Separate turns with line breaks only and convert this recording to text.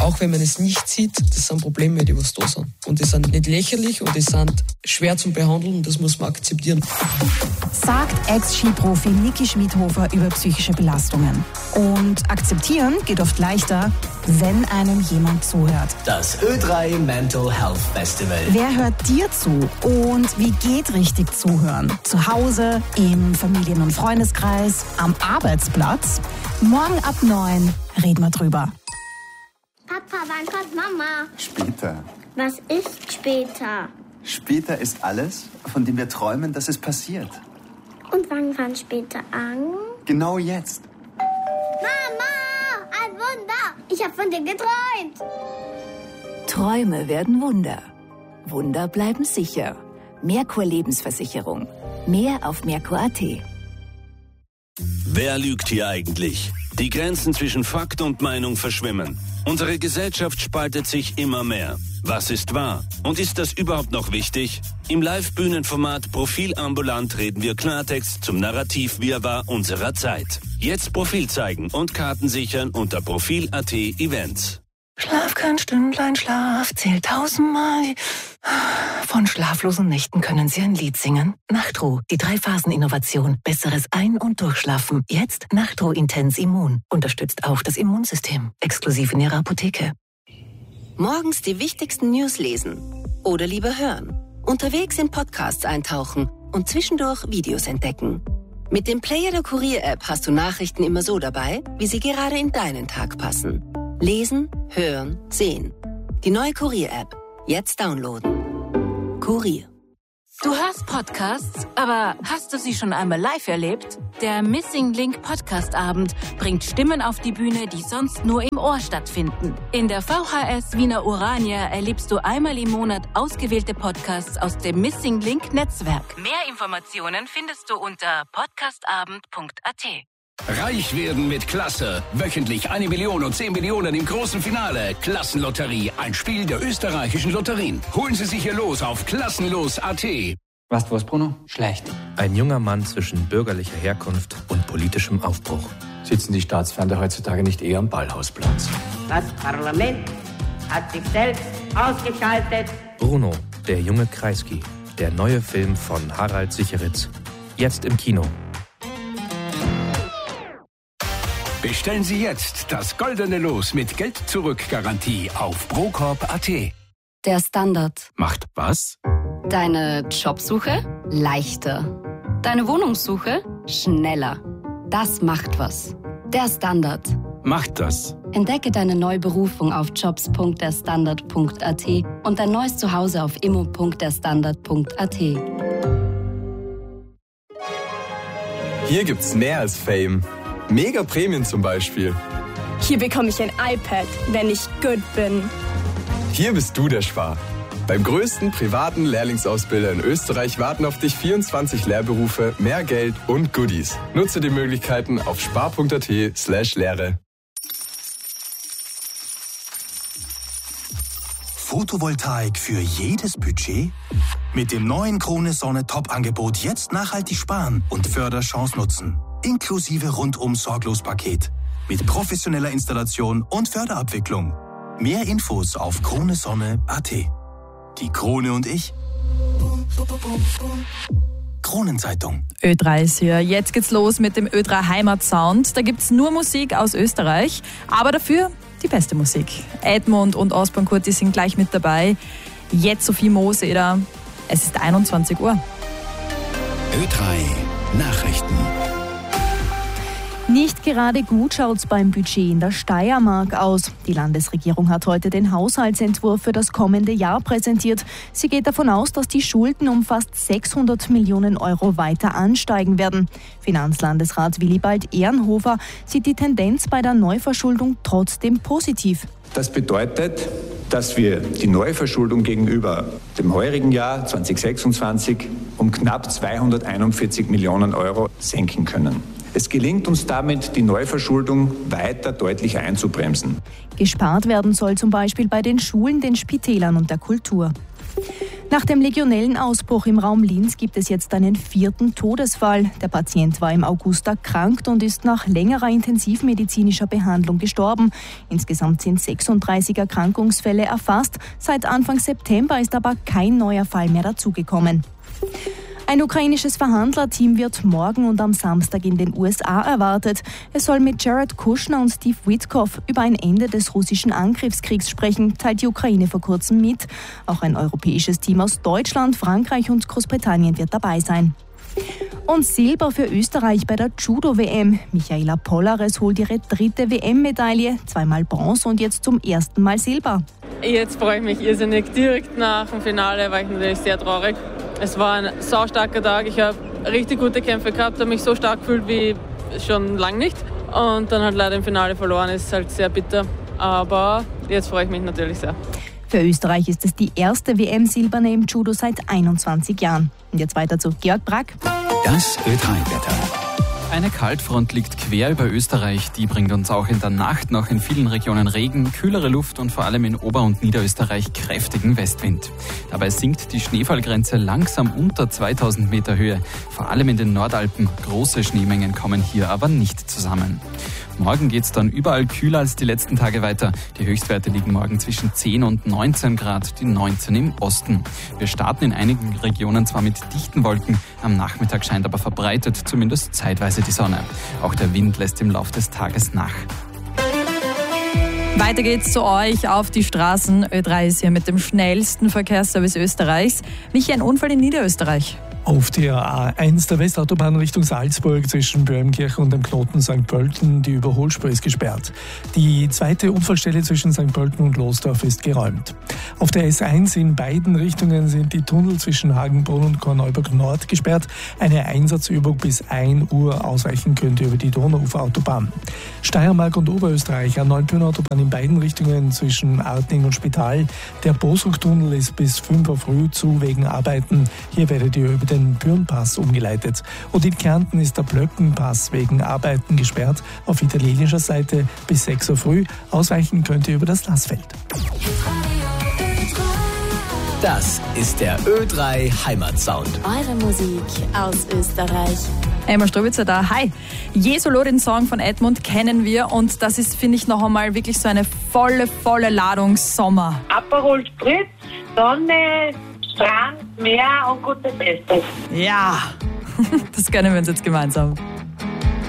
auch wenn man es nicht sieht, das sind Probleme, die was da sind. Und die sind nicht lächerlich und die sind schwer zum Behandeln und das muss man akzeptieren.
Sagt Ex-Skiprofi Niki Schmidhofer über psychische Belastungen. Und akzeptieren geht oft leichter, wenn einem jemand zuhört.
Das Ö3 Mental Health Festival.
Wer hört dir zu? Und wie geht richtig zuhören? Zu Hause, im Familien- und Freundeskreis, am Arbeitsplatz? Morgen ab 9 reden wir drüber.
Papa, wann kommt Mama?
Später.
Was ist später?
Später ist alles, von dem wir träumen, dass es passiert.
Und wann fängt später an?
Genau jetzt.
Mama, ein Wunder! Ich habe von dir geträumt.
Träume werden Wunder. Wunder bleiben sicher. Merkur Lebensversicherung. Mehr auf Merkur.at.
Wer lügt hier eigentlich? Die Grenzen zwischen Fakt und Meinung verschwimmen. Unsere Gesellschaft spaltet sich immer mehr. Was ist wahr? Und ist das überhaupt noch wichtig? Im Live-Bühnenformat Profil ambulant reden wir Klartext zum Narrativ-Wirrwarr unserer Zeit. Jetzt Profil zeigen und Karten sichern unter Profil.at Events.
Schlaf kein Stündlein Schlaf, zählt 1000-mal. Von schlaflosen Nächten können Sie ein Lied singen. Nachtruh, die 3-Phasen-Innovation. Besseres Ein- und Durchschlafen. Jetzt Nachtruh Intens Immun. Unterstützt auch das Immunsystem. Exklusiv in Ihrer Apotheke.
Morgens die wichtigsten News lesen. Oder lieber hören. Unterwegs in Podcasts eintauchen und zwischendurch Videos entdecken. Mit dem Player der Kurier-App hast du Nachrichten immer so dabei, wie sie gerade in deinen Tag passen. Lesen, hören, sehen. Die neue Kurier-App. Jetzt downloaden. Kurier.
Du hörst Podcasts, aber hast du sie schon einmal live erlebt? Der Missing Link Podcast Abend bringt Stimmen auf die Bühne, die sonst nur im Ohr stattfinden. In der VHS Wiener Urania erlebst du einmal im Monat ausgewählte Podcasts aus dem Missing Link Netzwerk. Mehr Informationen findest du unter podcastabend.at.
Reich werden mit Klasse. Wöchentlich 1 Million und 10 Millionen im großen Finale. Klassenlotterie, ein Spiel der österreichischen Lotterien. Holen Sie sich hier los auf klassenlos.at.
Weißt du was, Bruno? Schlecht.
Ein junger Mann zwischen bürgerlicher Herkunft und politischem Aufbruch.
Sitzen die Staatsfeinde heutzutage nicht eher am Ballhausplatz?
Das Parlament hat sich selbst ausgeschaltet.
Bruno, der junge Kreisky. Der neue Film von Harald Sicheritz. Jetzt im Kino.
Bestellen Sie jetzt das goldene Los mit Geld-Zurück-Garantie auf procorp.at.
Der Standard.
Macht was?
Deine Jobsuche leichter. Deine Wohnungssuche schneller. Das macht was. Der Standard.
Macht das.
Entdecke deine neue Berufung auf jobs.derstandard.at und dein neues Zuhause auf immo.derstandard.at.
Hier gibt's mehr als Fame. Mega Prämien zum Beispiel.
Hier bekomme ich ein iPad, wenn ich gut bin.
Hier bist du der Spar. Beim größten privaten Lehrlingsausbilder in Österreich warten auf dich 24 Lehrberufe, mehr Geld und Goodies. Nutze die Möglichkeiten auf spar.at/Lehre.
Photovoltaik für jedes Budget? Mit dem neuen Krone Sonne Top-Angebot jetzt nachhaltig sparen und Förderchance nutzen. Inklusive Rundum-Sorglos-Paket. Mit professioneller Installation und Förderabwicklung. Mehr Infos auf kronesonne.at. Die Krone und ich. Kronenzeitung.
Ö3 ist hier. Jetzt geht's los mit dem Ö3 Heimatsound. Da gibt's nur Musik aus Österreich, aber dafür die beste Musik. Edmund und Osborn Kurti sind gleich mit dabei. Jetzt Sophie Mooseder. Es ist 21 Uhr.
Ö3 Nachrichten.
Nicht gerade gut schaut's beim Budget in der Steiermark aus. Die Landesregierung hat heute den Haushaltsentwurf für das kommende Jahr präsentiert. Sie geht davon aus, dass die Schulden um fast 600 Millionen Euro weiter ansteigen werden. Finanzlandesrat Willibald Ehrenhofer sieht die Tendenz bei der Neuverschuldung trotzdem positiv.
Das bedeutet, dass wir die Neuverschuldung gegenüber dem heurigen Jahr 2026 um knapp 241 Millionen Euro senken können. Es gelingt uns damit, die Neuverschuldung weiter deutlich einzubremsen.
Gespart werden soll zum Beispiel bei den Schulen, den Spitälern und der Kultur. Nach dem Legionellenausbruch im Raum Linz gibt es jetzt einen 4. Todesfall. Der Patient war im August erkrankt und ist nach längerer intensivmedizinischer Behandlung gestorben. Insgesamt sind 36 Erkrankungsfälle erfasst. Seit Anfang September ist aber kein neuer Fall mehr dazugekommen. Ein ukrainisches Verhandlerteam wird morgen und am Samstag in den USA erwartet. Es soll mit Jared Kushner und Steve Witkoff über ein Ende des russischen Angriffskriegs sprechen, teilt die Ukraine vor kurzem mit. Auch ein europäisches Team aus Deutschland, Frankreich und Großbritannien wird dabei sein. Und Silber für Österreich bei der Judo-WM. Michaela Pollares holt ihre 3. WM-Medaille, 2-mal Bronze und jetzt zum 1. Mal Silber.
Jetzt freue ich mich irrsinnig. Direkt nach dem Finale war ich natürlich sehr traurig. Es war ein saustarker Tag. Ich habe richtig gute Kämpfe gehabt, habe mich so stark gefühlt wie schon lange nicht. Und dann halt leider im Finale verloren, ist halt sehr bitter. Aber jetzt freue ich mich natürlich sehr.
Für Österreich ist es die erste WM-Silberne im Judo seit 21 Jahren. Und jetzt weiter zu Georg Brack.
Das Ö3-Wetter.
Eine Kaltfront liegt quer über Österreich. Die bringt uns auch in der Nacht noch in vielen Regionen Regen, kühlere Luft und vor allem in Ober- und Niederösterreich kräftigen Westwind. Dabei sinkt die Schneefallgrenze langsam unter 2000 Meter Höhe. Vor allem in den Nordalpen. Große Schneemengen kommen hier aber nicht zusammen. Morgen geht's dann überall kühler als die letzten Tage weiter. Die Höchstwerte liegen morgen zwischen 10 und 19 Grad, die 19 im Osten. Wir starten in einigen Regionen zwar mit dichten Wolken, am Nachmittag scheint aber verbreitet zumindest zeitweise die Sonne. Auch der Wind lässt im Laufe des Tages nach.
Weiter geht's zu euch auf die Straßen. Ö3 ist hier mit dem schnellsten Verkehrsservice Österreichs. Michi, ein Unfall in Niederösterreich.
Auf der A1 der Westautobahn Richtung Salzburg zwischen Böhmkirchen und dem Knoten St. Pölten, die Überholspur ist gesperrt. Die zweite Unfallstelle zwischen St. Pölten und Losdorf ist geräumt. Auf der S1 in beiden Richtungen sind die Tunnel zwischen Hagenbrunn und Korneuburg Nord gesperrt. Eine Einsatzübung bis 1 Uhr ausweichen könnte über die Donauuferautobahn. Steiermark und Oberösterreich an Neubühnenautobahn in beiden Richtungen zwischen Arting und Spital. Der Bosruck-Tunnel ist bis 5 Uhr früh zu wegen Arbeiten. Hier werdet ihr über den Pürnpass umgeleitet. Und in Kärnten ist der Blöckenpass wegen Arbeiten gesperrt. Auf italienischer Seite bis 6 Uhr früh. Ausweichen könnt ihr über das Lassfeld.
Das ist der Ö3 Heimatsound.
Eure Musik aus Österreich.
Emma Strubitzer da. Hi. Jesolo, den Song von Edmund, kennen wir und das ist, finde ich, noch einmal wirklich so eine volle Ladung Sommer.
Aperol Spritz, Sonne, Strand, Meer und gutes Essen.
Ja, das gönnen wir uns jetzt gemeinsam.